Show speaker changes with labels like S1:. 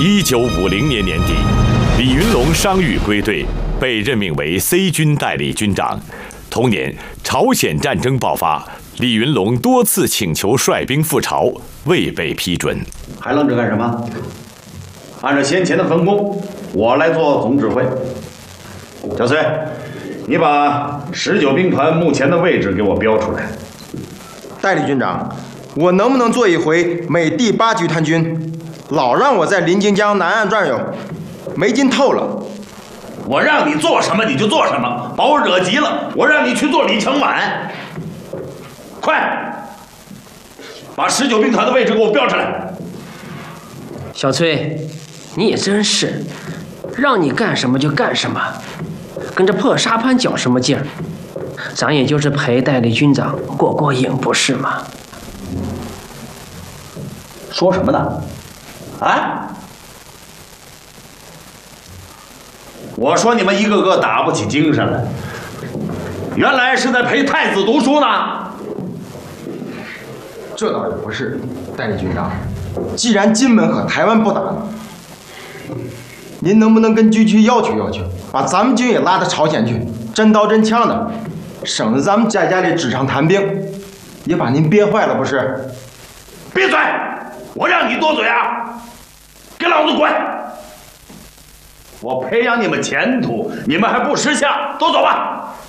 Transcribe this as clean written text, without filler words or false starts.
S1: 1950年年底，李云龙伤愈归队，被任命为 C 军代理军长。同年，朝鲜战争爆发，李云龙多次请求率兵赴朝，未被批准。
S2: 还愣着干什么？按照先前的分工，我来做总指挥。小崔，你把19兵团目前的位置给我标出来。
S3: 代理军长，我能不能做一回美第8集团军？老让我在临津江南岸转悠，没劲透了。
S2: 我让你做什么你就做什么，把我惹急了，我让你去做李承晚。快，把19兵团的位置给我标出来。
S4: 小崔，你也真是，让你干什么就干什么，跟着破沙盘搅什么劲儿？咱也就是陪代理军长过过瘾，不是吗？
S2: 说什么呢？啊？我说你们一个个打不起精神来，原来是在陪太子读书呢。
S3: 这倒也不是，代理军长，既然金门和台湾不打了，您能不能跟军区要求要求，把咱们军也拉到朝鲜去，真刀真枪的，省得咱们在家里纸上谈兵，也把您憋坏了不是？
S2: 闭嘴！我让你多嘴啊！给老子滚！我培养你们前途，你们还不识相，都走吧。